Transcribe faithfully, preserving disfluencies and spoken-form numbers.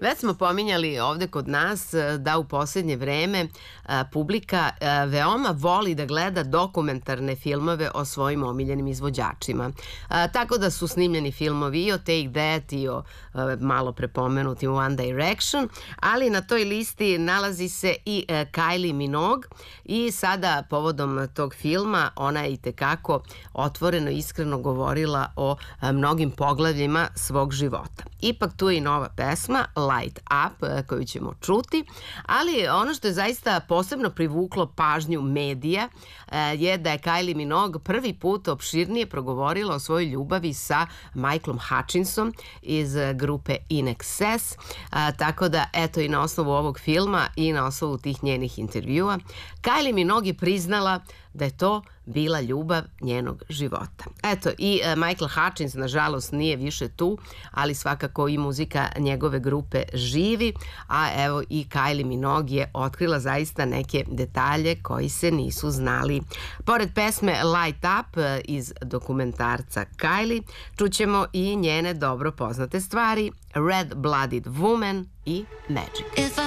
Već smo pominjali ovde kod nas da u poslednje vreme publika veoma voli da gleda dokumentarne filmove o svojim omiljenim izvođačima. Tako da su snimljeni filmovi i o Take That i o malo prepomenutim One Direction, ali na toj listi nalazi se i Kylie Minogue i sada povodom tog filma ona je i tekako otvoreno i iskreno govorila o mnogim poglavljima svog života. Ipak tu je i nova pesma Light Up koju ćemo čuti, ali ono što je zaista posebno privuklo pažnju medija je da je Kylie Minogue prvi put opširnije progovorila o svojoj ljubavi sa Michaelom Hutchinsom iz grupe In Excess, tako da eto i na osnovu ovog filma i na osnovu tih njenih intervjua Kylie Minogue je priznala da je to bila ljubav njenog života. Eto, i Michael Hutchins, nažalost, nije više tu, ali svakako i muzika njegove grupe živi, a evo i Kylie Minogue je otkrila zaista neke detalje koji se nisu znali. Pored pesme Light Up iz dokumentarca Kylie, čućemo i njene dobro poznate stvari Red Blooded Woman i Magic.